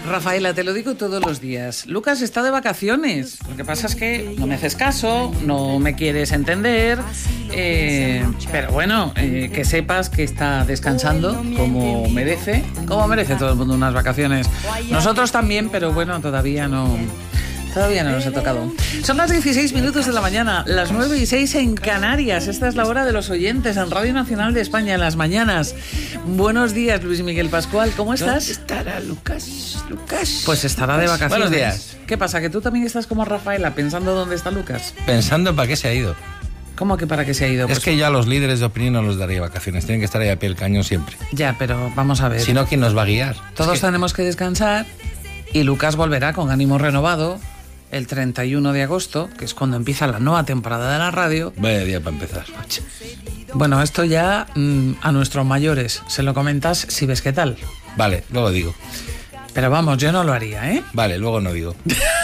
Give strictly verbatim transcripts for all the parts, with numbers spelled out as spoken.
Rafaela, te lo digo todos los días. Lucas está de vacaciones. Lo que pasa es que no me haces caso, no me quieres entender. Eh, pero bueno, eh, que sepas que está descansando como merece. Como merece todo el mundo unas vacaciones. Nosotros también, pero bueno, todavía no... Todavía no nos ha tocado. Son las dieciséis minutos de la mañana, las nueve y seis en Canarias. Esta es la hora de los oyentes en Radio Nacional de España en las mañanas. Buenos días, Luis Miguel Pascual, ¿cómo estás? ¿Dónde estará Lucas? Lucas. Pues estará de vacaciones. Buenos días. ¿Qué pasa? ¿Que tú también estás como Rafaela pensando dónde está Lucas? Pensando en para qué se ha ido. ¿Cómo que para qué se ha ido? Es Pues que yo a los líderes de opinión no los daría vacaciones. Tienen que estar ahí a pie del cañón siempre. ya, pero vamos a ver. Si no, ¿quién nos va a guiar? Todos Es que... tenemos que descansar y Lucas volverá con ánimo renovado el treinta y uno de agosto, que es cuando empieza la nueva temporada de la radio. Vaya día para empezar, macho. Bueno, esto ya mmm, a nuestros mayores se lo comentas si ves qué tal. Vale, luego digo. Pero vamos, yo no lo haría, ¿eh? Vale, luego no digo.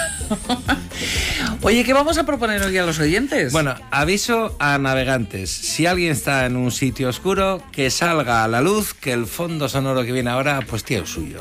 Oye, ¿qué vamos a proponer hoy a los oyentes? Bueno, aviso a navegantes. Si alguien está en un sitio oscuro, que salga a la luz, que el fondo sonoro que viene ahora, pues tiene el suyo.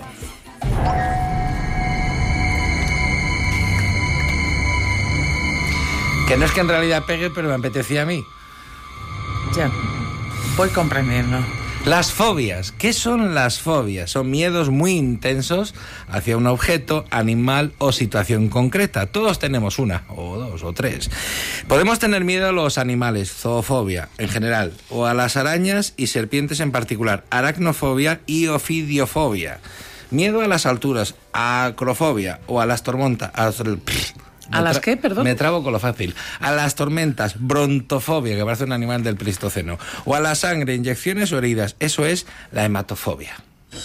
Que no es que en realidad pegue, pero me apetecía a mí. Ya, voy comprendiendo. Las fobias. ¿Qué son las fobias? Son miedos muy intensos hacia un objeto, animal o situación concreta. Todos tenemos una, o dos, o tres. Podemos tener miedo a los animales, zoofobia en general, o a las arañas y serpientes en particular, aracnofobia y ofidiofobia. Miedo a las alturas, acrofobia, o a las tormentas... ¿A las qué, perdón? Me trabo con lo fácil. A las tormentas, brontofobia, que parece un animal del Pleistoceno. O a la sangre, inyecciones o heridas. Eso es la hematofobia.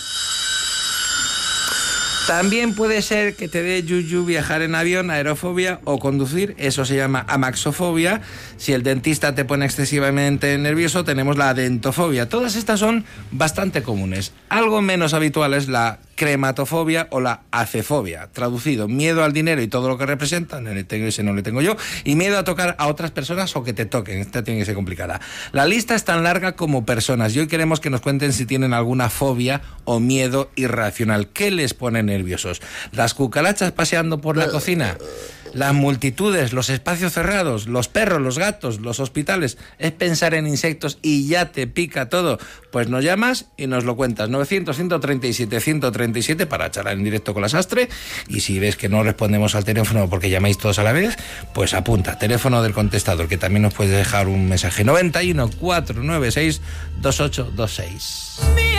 También puede ser que te dé yuyu viajar en avión, aerofobia o conducir. Eso se llama amaxofobia. Si el dentista te pone excesivamente nervioso, tenemos la dentofobia. Todas estas son bastante comunes. Algo menos habitual es la crematofobia o la acefobia. Traducido, miedo al dinero y todo lo que representa, no le tengo, ese no le tengo yo, y miedo a tocar a otras personas o que te toquen. Esta tiene que ser complicada. La lista es tan larga como personas y hoy queremos que nos cuenten si tienen alguna fobia o miedo irracional. ¿Qué les pone nerviosos? ¿Las cucarachas paseando por la cocina? Las multitudes, los espacios cerrados, los perros, los gatos, los hospitales. Es pensar en insectos y ya te pica todo. Pues nos llamas y nos lo cuentas. novecientos, ciento treinta y siete, ciento treinta y siete para charlar en directo con la Sastre. Y si ves que no respondemos al teléfono porque llamáis todos a la vez, pues apunta. Teléfono del contestador, que también nos puedes dejar un mensaje. noventa y uno, cuatrocientos noventa y seis, veintiocho veintiséis.